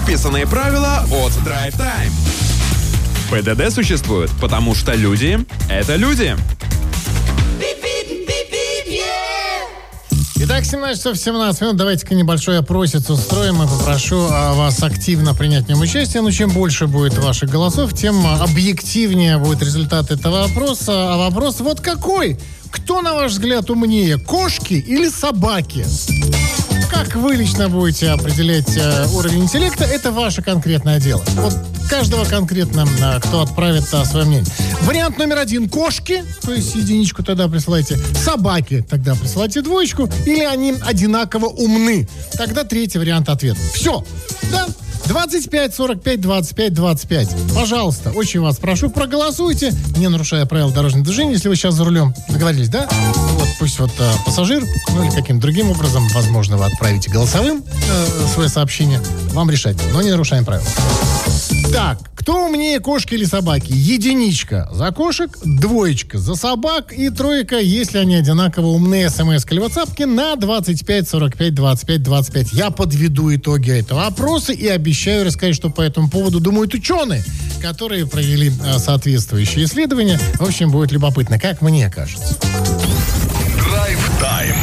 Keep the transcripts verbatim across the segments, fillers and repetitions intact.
Неписанные правила от Drive Time. ПДД существует, потому что люди — это люди. Итак, семнадцать часов семнадцать минут. Давайте-ка небольшой опросец устроим и попрошу а, вас активно принять в нем участие. Ну, чем больше будет ваших голосов, тем объективнее будет результат этого опроса. А вопрос вот какой? Кто, на ваш взгляд, умнее, кошки или собаки? Как вы лично будете определять э, уровень интеллекта, это ваше конкретное дело. Вот каждого конкретно, э, кто отправит э, свое мнение. Вариант номер один — кошки, то есть единичку тогда присылайте. Собаки, тогда присылайте двоечку. Или они одинаково умны. Тогда третий вариант ответа. Все. Да? двадцать пять сорок пять двадцать пять двадцать пять. Пожалуйста, очень вас прошу, проголосуйте, не нарушая правила дорожного движения, если вы сейчас за рулем. Договорились, да? Вот пусть вот а, пассажир, ну или каким-то другим образом, возможно, вы отправите голосовым э, свое сообщение. Вам решать, но не нарушаем правила. Так, кто умнее, кошки или собаки? Единичка за кошек, двоечка за собак и тройка, если они одинаково умные. СМС или WhatsApp на двадцать пять сорок пять двадцать пять двадцать пять. Я подведу итоги этого опроса и обещаю рассказать, что по этому поводу думают ученые, которые провели а, соответствующие исследования. В общем, будет любопытно, как мне кажется. Драйв-тайм.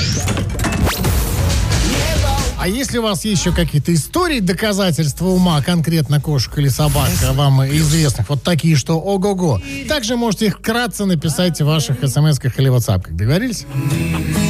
А если у вас есть еще какие-то истории, доказательства ума, конкретно кошек или собак, вам известных, вот такие, что ого-го, также можете их вкратце написать в ваших смс-ках или ватсапках. Договорились?